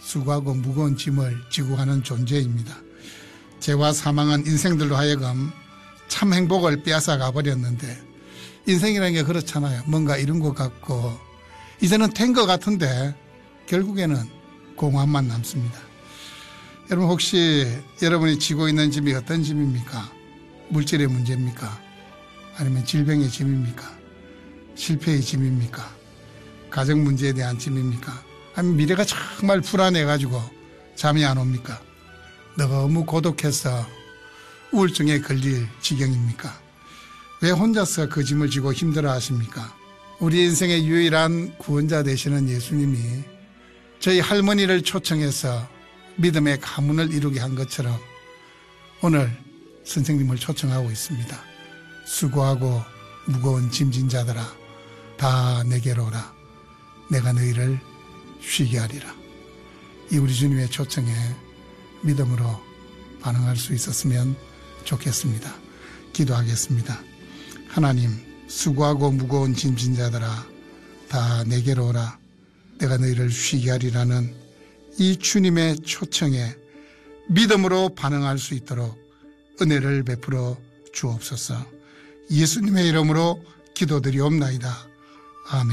수고하고 무거운 짐을 지고 가는 존재입니다. 죄와 사망한 인생들로 하여금 참 행복을 빼앗아 가버렸는데 인생이라는 게 그렇잖아요. 뭔가 이룬 것 같고 이제는 된 것 같은데 결국에는 공허함만 남습니다. 여러분 혹시 여러분이 지고 있는 짐이 어떤 짐입니까? 물질의 문제입니까? 아니면 질병의 짐입니까? 실패의 짐입니까? 가정 문제에 대한 짐입니까? 아니면 미래가 정말 불안해가지고 잠이 안 옵니까? 너무 고독해서 우울증에 걸릴 지경입니까? 왜 혼자서 그 짐을 지고 힘들어 하십니까? 우리 인생의 유일한 구원자 되시는 예수님이 저희 할머니를 초청해서 믿음의 가문을 이루게 한 것처럼 오늘 선생님을 초청하고 있습니다. 수고하고 무거운 짐진 자들아 다 내게로 오라. 내가 너희를 쉬게 하리라. 이 우리 주님의 초청에 믿음으로 반응할 수 있었으면 좋겠습니다. 기도하겠습니다. 하나님, 수고하고 무거운 짐진 자들아 다 내게로 오라. 내가 너희를 쉬게 하리라는 이 주님의 초청에 믿음으로 반응할 수 있도록 은혜를 베풀어 주옵소서. 예수님의 이름으로 기도드리옵나이다. 아멘.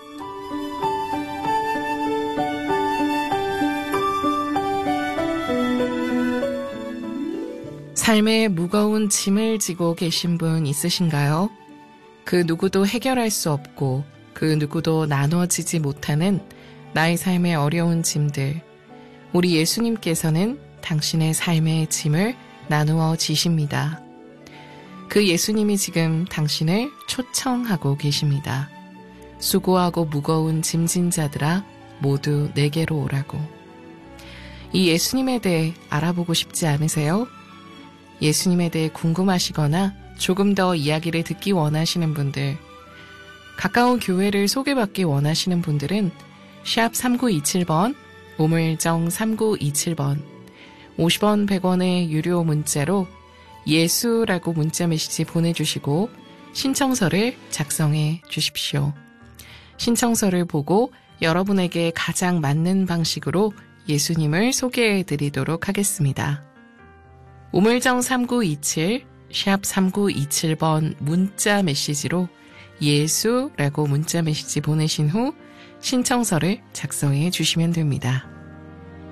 삶에 무거운 짐을 지고 계신 분 있으신가요? 그 누구도 해결할 수 없고 그 누구도 나눠지지 못하는 나의 삶의 어려운 짐들. 우리 예수님께서는 당신의 삶의 짐을 나누어 지십니다. 그 예수님이 지금 당신을 초청하고 계십니다. 수고하고 무거운 짐진 자들아 모두 내게로 오라고. 이 예수님에 대해 알아보고 싶지 않으세요? 예수님에 대해 궁금하시거나 조금 더 이야기를 듣기 원하시는 분들, 가까운 교회를 소개받기 원하시는 분들은 샵 3927번, 우물정 3927번, 50원 100원의 유료 문자로 예수라고 문자 메시지 보내주시고 신청서를 작성해 주십시오. 신청서를 보고 여러분에게 가장 맞는 방식으로 예수님을 소개해 드리도록 하겠습니다. 우물정 3927, 샵 3927번 문자 메시지로 예수라고 문자 메시지 보내신 후 신청서를 작성해 주시면 됩니다.